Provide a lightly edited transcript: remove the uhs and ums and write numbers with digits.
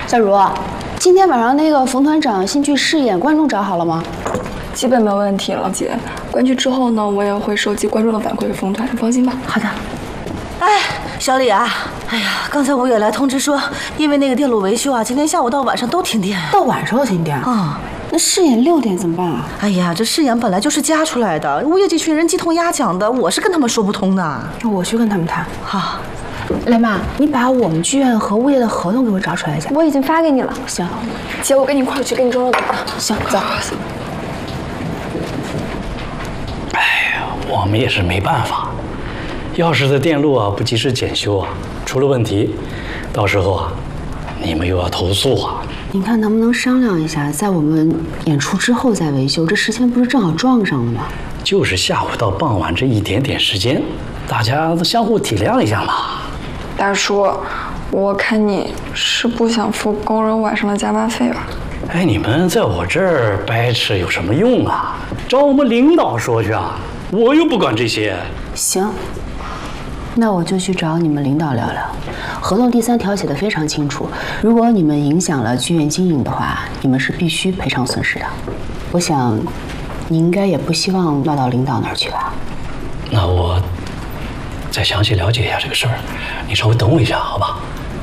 小茹，今天晚上那个冯团长新剧试演，观众找好了吗？ 基本没问题了，姐。观剧之后呢，我也会收集观众的反馈给冯团，你放心吧。 好的。 哎，小李啊，哎呀，刚才物业来通知说，因为那个电路维修啊，今天下午到晚上都停电。 到晚上都停电啊？那试演6点怎么办啊？ 哎呀，这试演本来就是加出来的，物业这群人鸡同鸭讲的，我是跟他们说不通的。 我去跟他们谈。 好。 雷妈，你把我们剧院和物业的合同给我找出来一下。 我已经发给你了。 行， 姐，我跟你一块儿去给你装肉啊。 行，走。 哎呀，我们也是没办法。要是这电路啊不及时检修啊，出了问题，到时候啊，你们又要投诉啊。 您看能不能商量一下，在我们演出之后再维修？这时间不是正好撞上了吗？ 就是下午到傍晚这一点点时间，大家都相互体谅一下嘛。 大叔，我看你是不想付工人晚上的加班费吧？ 哎，你们在我这儿掰扯有什么用啊？找我们领导说去啊，我又不管这些。 行，那我就去找你们领导聊聊。合同第3条写的非常清楚，如果你们影响了剧院经营的话，你们是必须赔偿损失的。我想，你应该也不希望闹到领导那儿去吧？ 那我再详细了解一下这个事儿，你稍微等我一下，好吧？